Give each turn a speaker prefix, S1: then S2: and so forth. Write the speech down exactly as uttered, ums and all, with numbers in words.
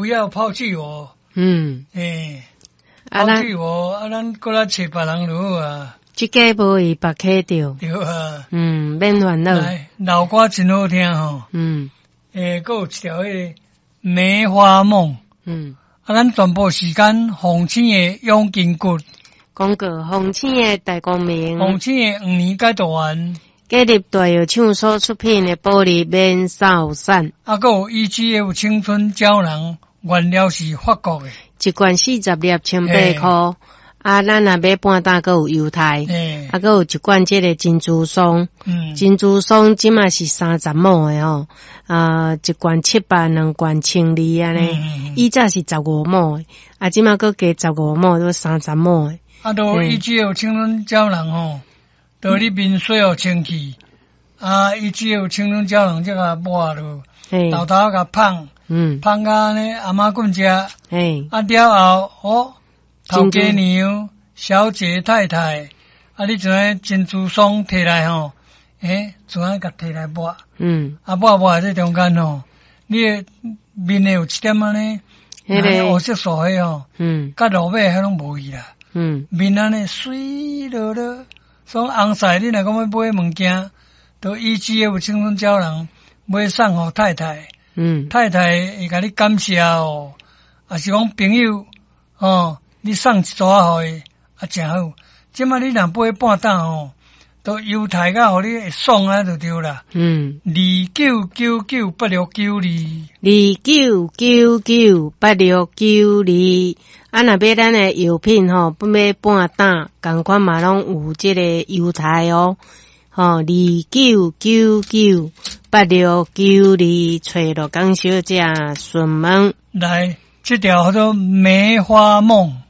S1: 不要抛弃我。
S2: 嗯，
S1: 诶、
S2: 啊，
S1: 抛
S2: 咱
S1: 弃我，啊，咱过来找别人就好啊。
S2: 即个无伊白客着，
S1: 对啊。
S2: 嗯，免烦恼。
S1: 来，老歌真好听吼。
S2: 嗯
S1: 诶，还有一条迄个梅花梦。
S2: 嗯，
S1: 啊，咱全部时间红星的永金骨，
S2: 讲过红星的大光明，
S1: 红星的五年解读完，
S2: 建立大药厂所出品的玻璃免扫伞，
S1: 啊，还有一支有青春胶囊，原料是法国的。
S2: 一罐四十粒千八箍。啊，咱若买半打，还有犹太，
S1: 诶、
S2: 啊，还有一罐这个珍珠松，
S1: 嗯，
S2: 珍珠松即嘛是三十亩的吼，啊，一罐七百，两罐千二安尼，
S1: 嗯，
S2: 以前是十五亩的，啊，即嘛搁加十五亩，都三十亩的。
S1: 啊，都一支有青春胶囊吼，都你面水互清气，啊，一支有青春胶囊这个抹落，
S2: 嘿，
S1: 豆豆甲芳，
S2: 嗯，
S1: 芳甲呢阿妈棍食，啊，
S2: 嘿，
S1: 了后哦。头家娘、小姐、太太，啊！你像迄珍珠松摕来吼，诶，怎样甲摕来抹？
S2: 嗯，
S1: 啊，抹抹这中间吼，你的面诶有一点安尼，
S2: 迄个
S1: 黑色素迄吼，
S2: 嗯
S1: 甲落尾迄拢无去啦。
S2: 嗯，
S1: 面安尼水落落，所以红晒你若讲要买物件，都依支有青春胶囊买送互太太，
S2: 嗯，
S1: 太太会甲你感谢哦，啊是讲朋友哦。你送一撮互伊，啊，真好。即摆你若买半担吼，都犹太甲互你会爽啊，就对啦。
S2: 嗯，
S1: 二九九九八六九二，
S2: 二九九九八六九二，啊，若买咱的药品吼，不买半担，共款嘛拢有即个犹太哦，吼，二九九九八六九二，找罗江小姐询问。
S1: 来，这条叫做梅花梦。